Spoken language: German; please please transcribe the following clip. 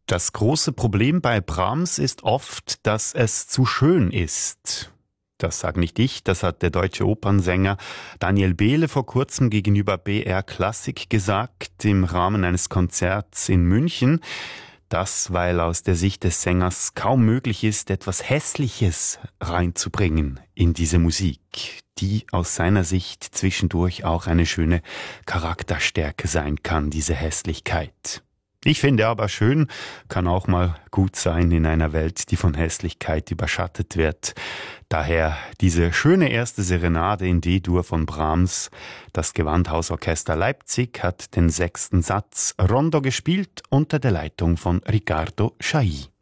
Das große Problem bei Brahms ist oft, dass es zu schön ist. Das sage nicht ich, das hat der deutsche Opernsänger Daniel Behle vor kurzem gegenüber BR Klassik gesagt im Rahmen eines Konzerts in München. Das, weil aus der Sicht des Sängers kaum möglich ist, etwas Hässliches reinzubringen in diese Musik, die aus seiner Sicht zwischendurch auch eine schöne Charakterstärke sein kann, diese Hässlichkeit. Ich finde aber schön, kann auch mal gut sein in einer Welt, die von Hässlichkeit überschattet wird. Daher diese schöne erste Serenade in D-Dur von Brahms. Das Gewandhausorchester Leipzig hat den 6. Satz Rondo gespielt unter der Leitung von Riccardo Chailly.